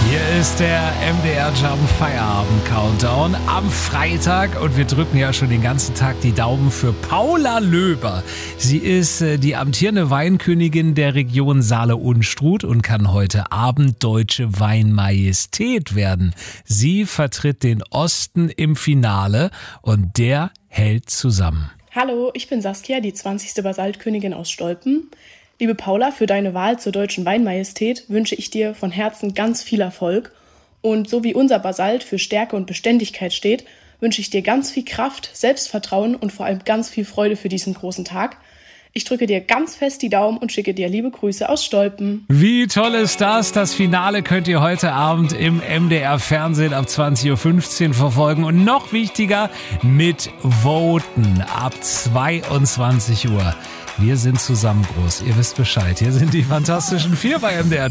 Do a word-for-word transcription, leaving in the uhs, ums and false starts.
Hier ist der M D R Jump Feierabend Countdown am Freitag und wir drücken ja schon den ganzen Tag die Daumen für Paula Löber. Sie ist äh, die amtierende Weinkönigin der Region Saale-Unstrut und kann heute Abend deutsche Weinmajestät werden. Sie vertritt den Osten im Finale und der hält zusammen. Hallo, ich bin Saskia, die zwanzigste Basaltkönigin aus Stolpen. Liebe Paula, für deine Wahl zur deutschen Weinmajestät wünsche ich dir von Herzen ganz viel Erfolg. Und so wie unser Basalt für Stärke und Beständigkeit steht, wünsche ich dir ganz viel Kraft, Selbstvertrauen und vor allem ganz viel Freude für diesen großen Tag. Ich drücke dir ganz fest die Daumen und schicke dir liebe Grüße aus Stolpen. Wie toll ist das? Das Finale könnt ihr heute Abend im M D R Fernsehen ab zwanzig Uhr fünfzehn verfolgen. Und noch wichtiger, mit Voten ab zweiundzwanzig Uhr. Wir sind zusammen groß. Ihr wisst Bescheid. Hier sind die Fantastischen Vier bei M D R.